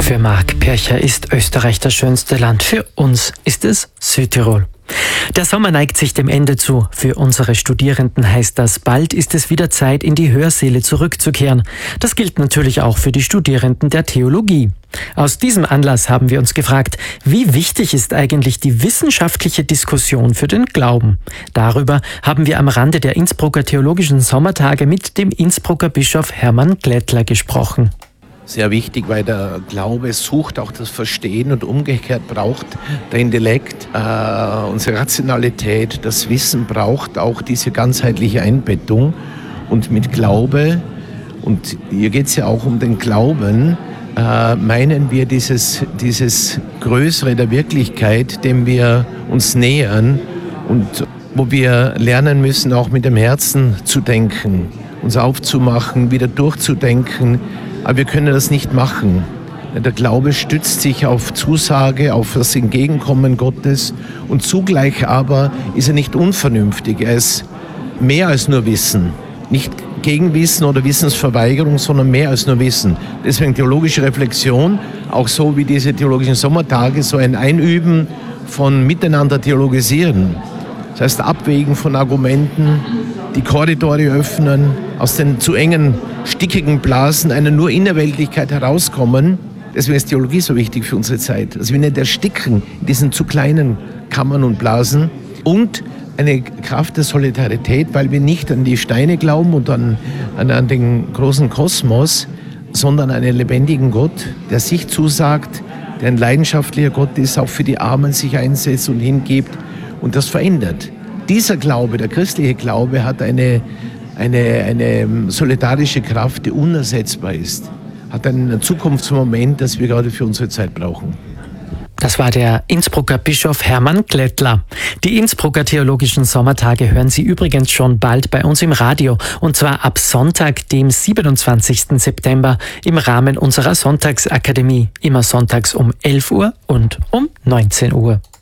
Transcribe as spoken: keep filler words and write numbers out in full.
Für Marc Pircher ist Österreich das schönste Land. Für uns ist es Südtirol. Der Sommer neigt sich dem Ende zu. Für unsere Studierenden heißt das, bald ist es wieder Zeit, in die Hörsäle zurückzukehren. Das gilt natürlich auch für die Studierenden der Theologie. Aus diesem Anlass haben wir uns gefragt, wie wichtig ist eigentlich die wissenschaftliche Diskussion für den Glauben? Darüber haben wir am Rande der Innsbrucker Theologischen Sommertage mit dem Innsbrucker Bischof Hermann Glättler gesprochen. Sehr wichtig, weil der Glaube sucht auch das Verstehen und umgekehrt braucht der Intellekt, äh, unsere Rationalität, das Wissen braucht auch diese ganzheitliche Einbettung. Und mit Glaube, und hier geht es ja auch um den Glauben, äh, meinen wir dieses, dieses Größere der Wirklichkeit, dem wir uns nähern und wo wir lernen müssen, auch mit dem Herzen zu denken, uns aufzumachen, wieder durchzudenken. Aber wir können das nicht machen. Der Glaube stützt sich auf Zusage, auf das Entgegenkommen Gottes und zugleich aber ist er nicht unvernünftig. Er ist mehr als nur Wissen. Nicht Gegenwissen oder Wissensverweigerung, sondern mehr als nur Wissen. Deswegen theologische Reflexion, auch so wie diese theologischen Sommertage, so ein Einüben von Miteinander theologisieren. Das heißt, Abwägen von Argumenten, die Korridore öffnen, aus den zu engen, stickigen Blasen einer nur Innerweltlichkeit herauskommen. Deswegen ist Theologie so wichtig für unsere Zeit. Also wir nicht ersticken in diesen zu kleinen Kammern und Blasen. Und eine Kraft der Solidarität, weil wir nicht an die Steine glauben und an, an, an den großen Kosmos, sondern an einen lebendigen Gott, der sich zusagt, der ein leidenschaftlicher Gott ist, auch für die Armen sich einsetzt und hingibt und das verändert. Dieser Glaube, der christliche Glaube, hat eine, eine, eine solidarische Kraft, die unersetzbar ist. Hat einen Zukunftsmoment, das wir gerade für unsere Zeit brauchen. Das war der Innsbrucker Bischof Hermann Glättler. Die Innsbrucker Theologischen Sommertage hören Sie übrigens schon bald bei uns im Radio. Und zwar ab Sonntag, dem siebenundzwanzigsten September, im Rahmen unserer Sonntagsakademie. Immer sonntags um elf Uhr und um neunzehn Uhr.